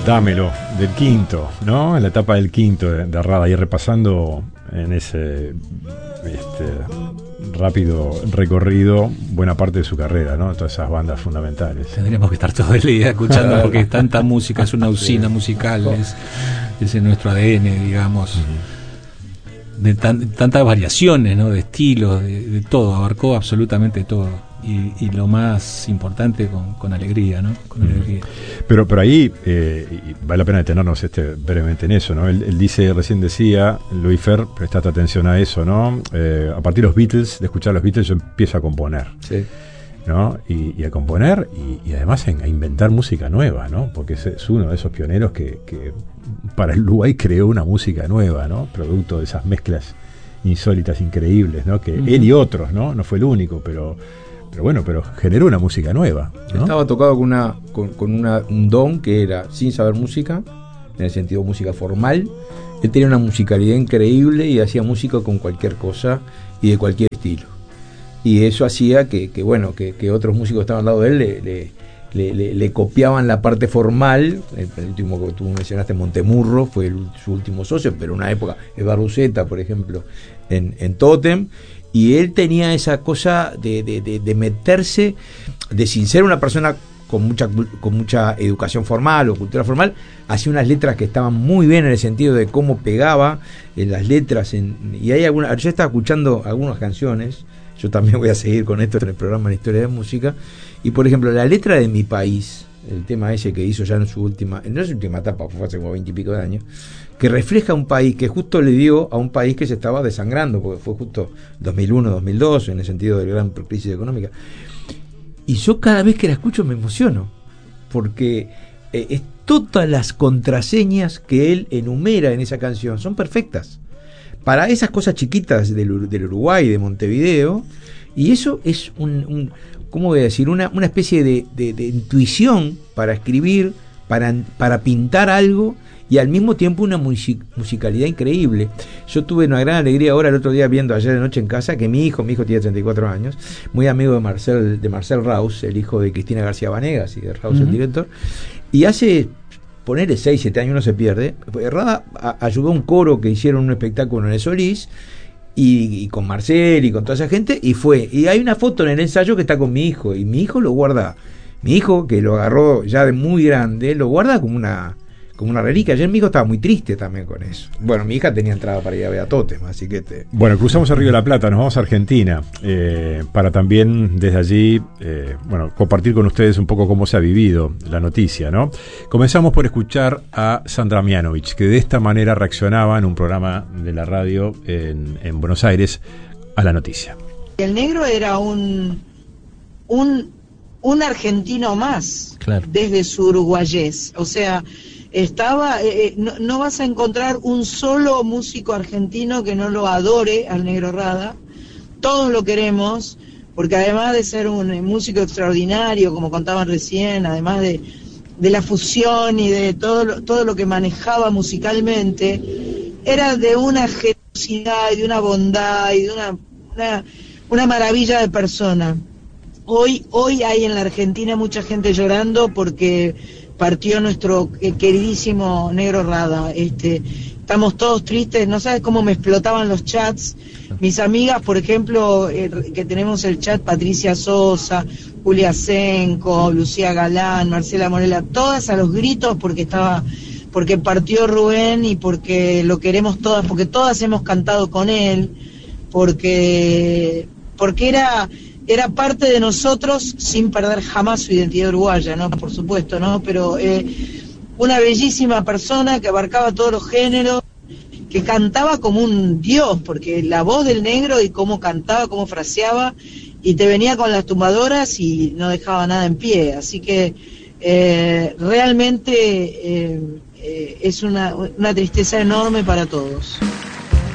Dámelo, del quinto, ¿no? En la etapa del quinto de Rada, y repasando en ese rápido recorrido buena parte de su carrera, ¿no? Todas esas bandas fundamentales. Tendríamos que estar todo el día escuchando porque es tanta música, es una usina musical, es en nuestro ADN, digamos. De tantas variaciones, ¿no? De estilos, de todo, abarcó absolutamente todo. Y lo más importante con alegría, ¿no? Con alegría. Pero ahí vale la pena detenernos brevemente en eso, ¿no? Él dice, recién decía, Luis Fer, prestate atención a eso, ¿no? A partir de los Beatles, de escuchar a los Beatles, yo empiezo a componer, sí, ¿no? Y a componer y además a inventar música nueva, ¿no? Porque es uno de esos pioneros que para el Uruguay creó una música nueva, ¿no? Producto de esas mezclas insólitas, increíbles, ¿no? Que él y otros, ¿no? No fue el único, pero generó una música nueva, ¿no? Estaba tocado con un don que era sin saber música, en el sentido música formal. Él tenía una musicalidad increíble y hacía música con cualquier cosa y de cualquier estilo. Y eso hacía que otros músicos que estaban al lado de él le copiaban la parte formal. El último que tú mencionaste, Montemurro, fue su último socio, pero en una época, Eduardo Uceta, por ejemplo, en Totem. Y él tenía esa cosa de meterse, de sin ser una persona con mucha educación formal o cultura formal, hacía unas letras que estaban muy bien en el sentido de cómo pegaba en las letras. Y hay yo estaba escuchando algunas canciones, yo también voy a seguir con esto en el programa La Historia de Música, y por ejemplo, la letra de Mi País, el tema ese que hizo ya en su última etapa, fue hace como 20 y pico de años, que refleja un país que justo le dio a un país que se estaba desangrando, porque fue justo 2001-2002, en el sentido de la gran crisis económica. Y yo cada vez que la escucho me emociono, porque todas las contraseñas que él enumera en esa canción son perfectas para esas cosas chiquitas del Uruguay, de Montevideo, y eso es ¿cómo voy a decir? Una especie de intuición para escribir, para pintar algo, y al mismo tiempo una musicalidad increíble. Yo tuve una gran alegría ahora el otro día viendo ayer de noche en casa que mi hijo tiene 34 años, muy amigo de Marcel Raus, el hijo de Cristina García Vanegas y de Raus, el director, y hace, ponerle 6, 7 años no se pierde, Rada ayudó a un coro que hicieron un espectáculo en el Solís, y con Marcel y con toda esa gente, y hay una foto en el ensayo que está con mi hijo, y mi hijo lo guarda, mi hijo que lo agarró ya de muy grande, lo guarda como una reliquia. Ayer mi hijo estaba muy triste también con eso. Bueno, mi hija tenía entrada para ir a ver a Totem, así que Bueno, cruzamos el Río de la Plata, nos vamos a Argentina, para también desde allí, compartir con ustedes un poco cómo se ha vivido la noticia, ¿no? Comenzamos por escuchar a Sandra Mianovich, que de esta manera reaccionaba en un programa de la radio en Buenos Aires a la noticia. El negro era un argentino más, claro, desde su uruguayés, o sea, no vas a encontrar un solo músico argentino que no lo adore al Negro Rada. Todos lo queremos, porque además de ser un músico extraordinario, como contaban recién, además de la fusión y de todo lo que manejaba musicalmente, era de una generosidad y de una bondad y de una maravilla de persona. Hoy hay en la Argentina mucha gente llorando porque partió nuestro queridísimo Negro Rada. Estamos todos tristes, no sabes cómo me explotaban los chats. Mis amigas, por ejemplo, que tenemos el chat, Patricia Sosa, Julia Senco, Lucía Galán, Marcela Morela, todas a los gritos porque partió Rubén y porque lo queremos todas, porque todas hemos cantado con él, porque era parte de nosotros sin perder jamás su identidad uruguaya, ¿no? Por supuesto, ¿no? Pero una bellísima persona que abarcaba todos los géneros, que cantaba como un dios, porque la voz del negro y cómo cantaba, cómo fraseaba, y te venía con las tumbadoras y no dejaba nada en pie. Así que realmente es una tristeza enorme para todos.